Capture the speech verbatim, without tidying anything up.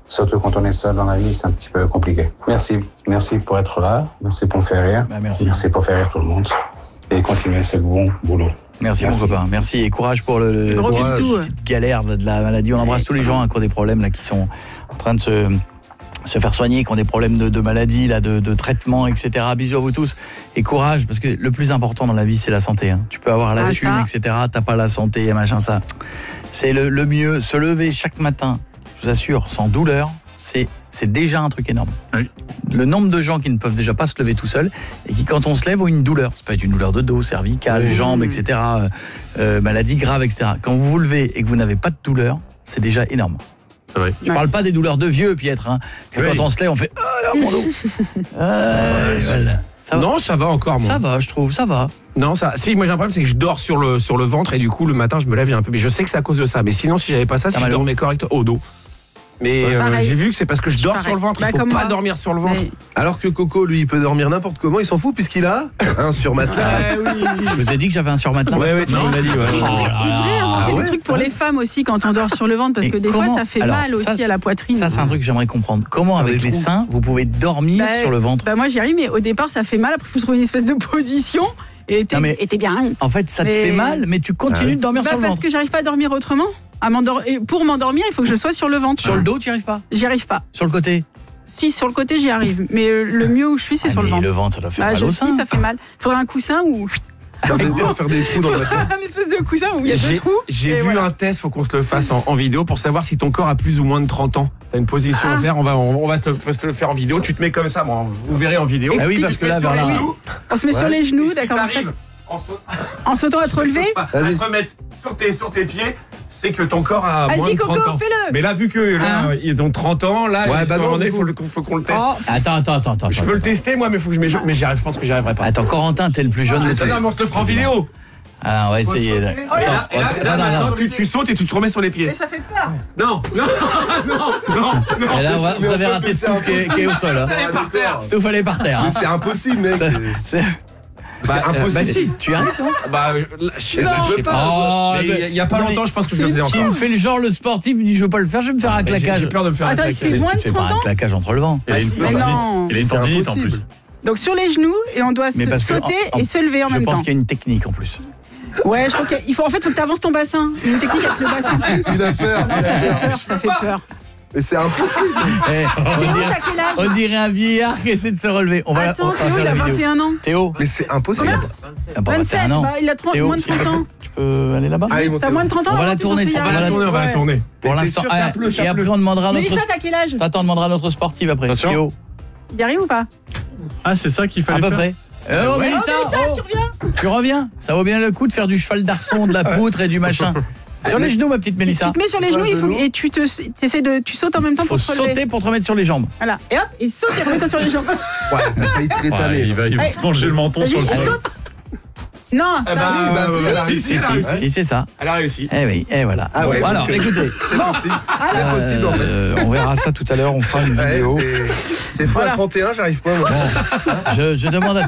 Surtout quand on est seul dans la vie, c'est un petit peu compliqué. Merci, merci pour être là, merci pour me faire rire, bah, merci. merci pour faire rire tout le monde et continuer ce bon boulot. Merci, merci mon copain, merci et courage pour le, le gros bisou, petite galère de la maladie. On embrasse tous les gens hein, qui ont des problèmes là, qui sont en train de se, se faire soigner, qui ont des problèmes de, de maladie, là, de, de traitement, et cetera. Bisous à vous tous et courage parce que le plus important dans la vie c'est la santé. Hein. Tu peux avoir la ah, thune, ça. et cetera. T'as pas la santé, machin ça. C'est le, le mieux. Se lever chaque matin, je vous assure, sans douleur. C'est, c'est déjà un truc énorme. Oui. Le nombre de gens qui ne peuvent déjà pas se lever tout seuls et qui, quand on se lève, ont une douleur. Ça peut être une douleur de dos, cervicale, oui. jambes, et cetera. Euh, maladie grave, et cetera. Quand vous vous levez et que vous n'avez pas de douleur, c'est déjà énorme. C'est vrai. Je ne parle pas des douleurs de vieux, Pietre, hein, que oui. quand on se lève, on fait « Ah, mon dos !» euh, voilà. Ça Non, ça va encore, moi. Ça va, je trouve, ça va. Non, ça. Si, moi j'ai un problème, c'est que je dors sur le, sur le ventre et du coup, le matin, je me lève un peu. Mais je sais que c'est à cause de ça. Mais sinon, si j'avais pas ça, si je dormais correctement au dos. Mais euh, j'ai vu que c'est parce que je dors Pareil. sur le ventre, il bah, faut pas moi. dormir sur le ventre. Mais... Alors que Coco, lui, il peut dormir n'importe comment, il s'en fout puisqu'il a un surmatelas. Ah, oui. Je vous ai dit que j'avais un surmatelas. Ouais, ouais, tu m'as dit. Ouais. Il devrait inventer des trucs pour les femmes aussi quand on dort sur le ventre parce que des comment... fois ça fait Alors, mal aussi ça, à la poitrine. Ça, c'est un truc que j'aimerais comprendre. Comment avec, avec les seins, vous pouvez dormir bah, sur le ventre? Bah moi j'y arrive, mais au départ ça fait mal. Après il faut trouver une espèce de position. Et t'es, non, mais, et t'es bien. En fait, ça te mais... fait mal, mais tu continues ah oui. de dormir bah, sur le ventre. Parce que j'arrive pas à dormir autrement. À m'endor... et pour m'endormir, il faut que je sois sur le ventre. Sur le dos, tu n'y arrives pas? J'y arrive pas. Sur le côté? Si, sur le côté, j'y arrive. Mais le mieux où je suis, c'est ah, sur le ventre. le ventre, ça doit faire bah, mal au sein. Si, ça fait mal. Il faudrait un coussin ou... Faire des, faire des trous dans la tête. Un espèce de coussin où il y a j'ai, deux trous. J'ai vu voilà. un test, faut qu'on se le fasse en, en vidéo pour savoir si ton corps a plus ou moins de trente ans. T'as une position ah. à faire, on va, on, on va se le, se le faire en vidéo. Tu te mets comme ça, bon, vous verrez en vidéo. Ah oui, parce que là, sur les genoux. On se met sur les genoux, d'accord. En, saut... en sautant à te relever, à te remettre sur tes, sur tes pieds, c'est que ton corps a Vas-y, moins de trente Coco, ans. Fais-le. Mais là, vu que là, hein ils ont trente ans, là, ouais, bah non, il faut, faut qu'on le teste. Oh. Attends, attends, attends, attends. Je peux attends. le tester, moi, mais faut que je mais j'y arrive, je pense que j'y arriverai pas. Attends, Corentin, t'es le plus jeune. Ah, de non, mais on se le fera en vidéo. Alors, on va essayer. Et là, et là, là, là maintenant, tu, tu sautes et tu te remets sur les pieds. Mais ça fait peur. Non, non, non, non, non. Et là, va, vous avez raté Stouff qui, qui est au sol. Elle est par terre. Stouff, elle est par terre. Mais c'est impossible, mec. Ça, c'est... C'est bah, impossible. Bah, si, tu arrives, hein Bah, je sais pas. Je peux pas. Oh, mais il y a pas longtemps, je pense que je le faisais encore. Tu me fais le genre, le sportif, il dit je veux pas le faire, je vais me faire un claquage. J'ai peur de me faire un claquage. Attends, c'est moins de trente ans. Un claquage entre le vent. Il a une tendinite. Il a une tendinite en plus. Donc sur les genoux et on doit se sauter et se lever en même temps. Je pense qu'il y a une technique en plus. Ouais, je pense qu'il faut en fait faut que tu avances ton bassin. Une technique avec le bassin. Il a peur. Ah, ça fait peur, ça fait peur. Mais c'est impossible. Eh, on, dirait, on dirait un vieillard qui essaie de se relever. On va, Attends, on va Théo, il a vingt et un ans. Théo. Mais c'est impossible. Ah, bah, vingt-sept, bah, il a trente, Théo, moins de trente ans. Tu peux aller là-bas? Allez, t'as moins de trente ans. On va la tourner, on va la tourner, on va la tourner. Pour l'instant, et après on demandera notre... Mélissa, t'as quel âge? Attends, on demandera notre sportive après. Théo. Il y arrive ou pas? Ah, c'est ça qu'il fallait faire. À peu près. Oh, Mélissa, tu reviens? Tu reviens? Ça vaut bien le coup de faire du cheval d'arçon, de la poutre et du machin. Sur les genoux, ma petite Mélissa. Tu te mets sur les genoux, il faut, et tu te, essaies de, tu sautes en même temps pour te relever. Il faut sauter pour te remettre sur les jambes. Voilà. Et hop, et saute et remets-toi sur les jambes. Ouais, t'as failli te rétamer. Il va, il va se manger le menton sur le sol. Non, ah bah, oui, bah, c'est ça. Si, si, si, si, c'est ça. Elle a réussi. Eh oui, et voilà. Ah ouais, bon, alors, donc, écoutez. C'est possible. Alors, c'est possible en fait. Euh, on verra ça tout à l'heure, on fera une vidéo. Ouais, c'est... Des fois voilà. À trente et un, j'arrive pas. Moi. Bon, je, je demande à